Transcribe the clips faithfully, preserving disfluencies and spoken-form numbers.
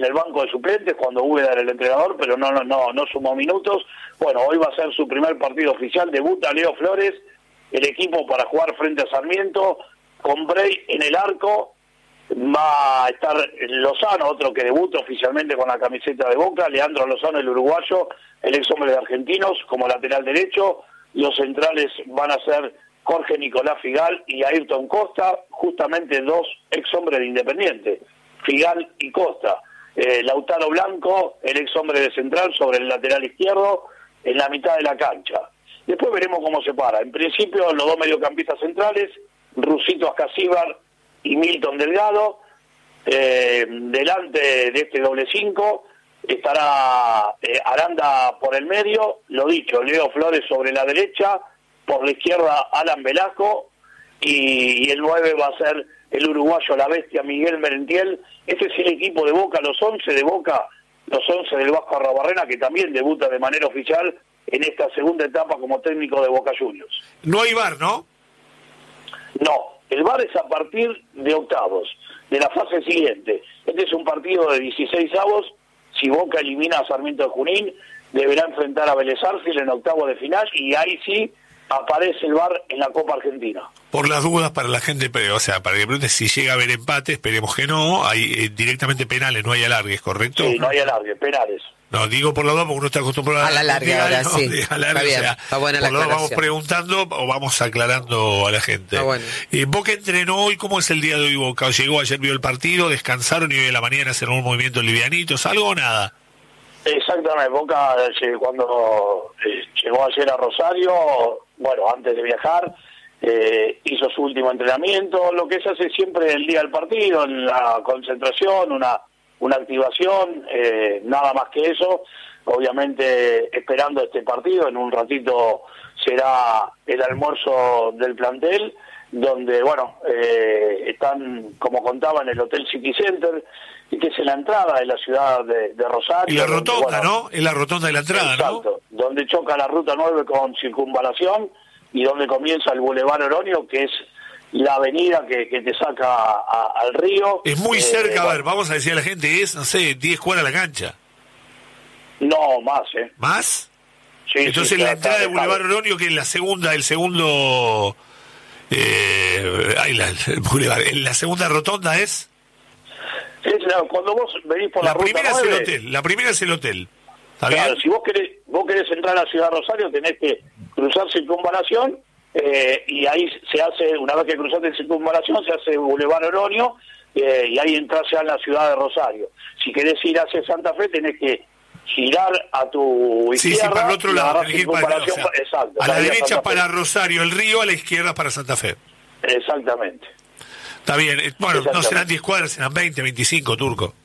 en el banco de suplentes cuando Úbeda era el entrenador, pero no, no, no, no sumó minutos. Bueno, hoy va a ser su primer partido oficial, debuta Leo Flores, el equipo para jugar frente a Sarmiento, con Bray en el arco, va a estar Lozano, otro que debuta oficialmente con la camiseta de Boca, Leandro Lozano, el uruguayo, el ex hombre de Argentinos, como lateral derecho. Los centrales van a ser Jorge Nicolás Figal y Ayrton Costa, justamente dos ex hombres de Independiente, Figal y Costa. Eh, Lautaro Blanco, el ex hombre de Central, sobre el lateral izquierdo, en la mitad de la cancha. Después veremos cómo se para. En principio, los dos mediocampistas centrales, Rusito Ascasíbar y Milton Delgado. Eh, delante de este doble cinco estará eh, Aranda por el medio, lo dicho, Leo Flores sobre la derecha, por la izquierda Alan Velasco, y, y el nueve va a ser el uruguayo, la bestia, Miguel Merentiel. Este es el equipo de Boca, los once de Boca, los once del Vasco Arrabarrena, que también debuta de manera oficial en esta segunda etapa como técnico de Boca Juniors. No hay V A R, ¿no? No, el V A R es a partir de octavos, de la fase siguiente. Este es un partido de dieciséis avos. Si Boca elimina a Sarmiento de Junín, deberá enfrentar a Vélez Sarsfield en octavo de final, y ahí sí aparece el V A R en la Copa Argentina. Por las dudas para la gente, o sea, para que pregunte si llega a haber empate, esperemos que no, hay eh, directamente penales, no hay alargues, ¿correcto? Sí, no hay alargues, penales. No, digo por la duda porque uno está acostumbrado a la larga, ahora, ¿no? sí. A la larga, está bien, o sea, está buena la por lo menos vamos aclaración. preguntando o vamos aclarando a la gente. Está bueno. Eh, Boca entrenó hoy, ¿cómo es el día de hoy Boca? ¿Llegó ayer, vio el partido, descansaron y hoy de la mañana hacen un movimiento livianitos, algo o nada? Exactamente, Boca eh, cuando eh, llegó ayer a Rosario, bueno, antes de viajar, eh, hizo su último entrenamiento, lo que se hace siempre el día del partido, en la concentración, una una activación, eh, nada más que eso. Obviamente esperando este partido, en un ratito será el almuerzo del plantel, donde, bueno, eh, están, como contaba, en el Hotel City Center, y que es en la entrada de la ciudad de, de Rosario. Y la rotonda, donde, bueno, ¿no? Es la rotonda de la entrada, exacto, ¿no? donde choca la ruta nueve con Circunvalación y donde comienza el Boulevard Oroño, que es la avenida que, que te saca a, a, al río. Es muy eh, cerca, a bueno, ver, vamos a decir a la gente, es, no sé, diez cuadras a la cancha. No, más, ¿eh? ¿Más? Sí, Entonces sí, la está- entrada está de Boulevard dejado. Oroño, que es la segunda, el segundo... Eh, ay, la, el Boulevard, la segunda rotonda es... Es la- cuando vos venís por la, La ruta primera es el nueve, hotel, la primera es el hotel. ¿Está claro, bien? si vos querés, vos querés entrar a Ciudad Rosario, tenés que cruzar Circunvalación, eh, y ahí se hace, una vez que cruzaste Circunvalación, se hace Boulevard Oroño, eh, y ahí entras ya en la ciudad de Rosario. Si querés ir hacia Santa Fe, tenés que girar a tu Sí, izquierda. sí, para el otro y lado. agarrar tenés que ir para- Circunvalación, o sea, exacto, a la para ir derecha Santa Fe. para Rosario, el río, a la izquierda para Santa Fe. Exactamente. Está bien, eh, bueno, no Exactamente. serán diez cuadras, serán veinte, veinticinco, Turco.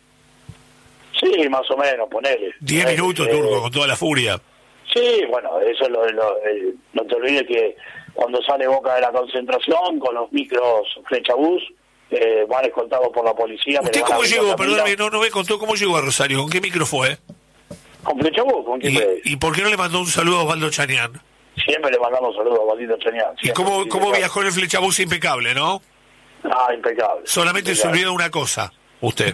Sí, más o menos, ponele. diez Eh, minutos, eh, Turco, con toda la furia. Sí, bueno, eso es lo, lo eh, no te olvides que cuando sale Boca de la concentración, con los micros flechabús, eh, van escoltados por la policía. ¿Usted que le van cómo abriendo llegó? camino. Perdóname, no, no me contó cómo llegó a Rosario, ¿con qué micro fue? ¿Con flechabús? ¿Con quién fue? ¿Y, ¿Y por qué no le mandó un saludo a Osvaldo Chanián? Siempre le mandamos saludos a Valdito Chañán. ¿Y cómo, cómo viajó en el flechabús impecable, no? Ah, impecable. Solamente se Impecable. olvidó de una cosa, usted.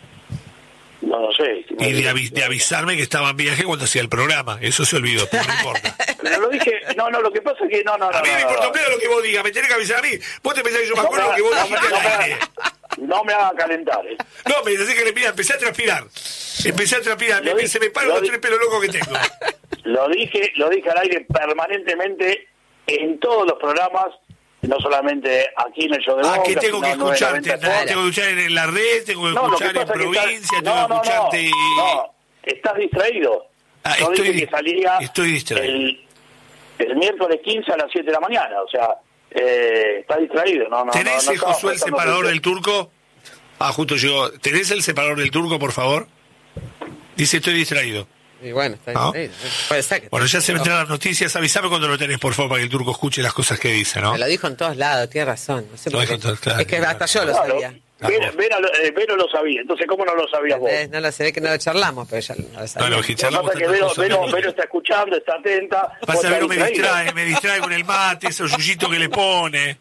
No, no sé. Y de, avi- de avisarme que estaba en viaje cuando hacía el programa. Eso se olvidó, pero no importa. Pero lo dije, no, no, lo que pasa es que no, no, no. A mí no, me no, importa no. un pedo lo que vos digas, me tenés que avisar a mí. Vos te pensás que yo me No acuerdo me lo que vos haga- dijiste no me- al no me aire. haga- No me haga calentar, ¿eh? No, me decís que le pida, empecé a transpirar. Empecé a transpirar, Lo me, di- se me paran lo los di- tres pelos locos que tengo. Lo dije, lo dije al aire permanentemente en todos los programas, no solamente aquí en el show de Boca. Ah, que tengo sino que en nueve escucharte, noventa. ¿no? Tengo que escuchar en, en la red, tengo que No, lo que escuchar en pasa es que provincia, estás- tengo no, que no, escucharte... no, no, estás distraído. Ah, Yo estoy, dije que salía estoy distraído. el, el miércoles quince a las siete de la mañana, o sea, eh, está distraído. No, no, ¿Tenés, no, no eh, estaba Josué, el prestando separador del atención. turco? Ah, justo llegó. ¿Tenés el separador del turco, por favor? Dice, estoy distraído. Y bueno, está ¿Ah? bien. Puede ser que Bueno, ya se vendrán las noticias. Avísame cuando lo tenés, por favor, para que el turco escuche las cosas que dice, ¿no? Me lo dijo en todos lados, tiene razón. No sé Lo por dijo qué. en todos- claro, es que hasta yo lo Claro, sabía. Vero, Vero, eh, Vero lo sabía, entonces ¿cómo no lo sabías vos? Eh, No lo sé, que no lo charlamos, pero ya no lo sabía. No, lo que Lo que charlamos pasa es que tantas Vero, cosas Vero, menos. Vero está escuchando, está atenta. vos Pasa, estás Vero me distraído. distrae, me distrae con el mate, ese yuyito que le pone.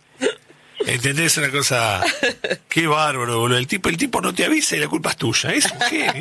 ¿Entendés? Una cosa... Qué bárbaro, boludo. El tipo, el tipo no te avisa y la culpa es tuya. Es un genio.